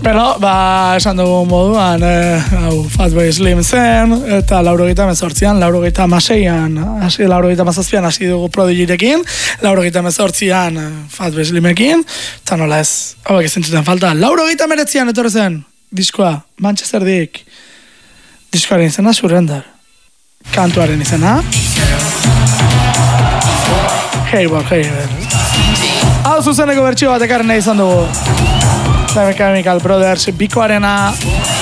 Beno, esan dugu moduan, Fatboy Slim zen, eta 98an, 96an, 97an hasi dugu Prodigyrekin, 98an Fatboy Slimekin, eta nola ez, hauek ez zentzuten falta, 99an etorri zen, diskoa, Manchesterdik, diskoaren izena Surrender, kantuaren izena, Hey hau zuzeneko bertxio bat ekarren nahi izan dugu, The Chemical Brothers, bikoarena,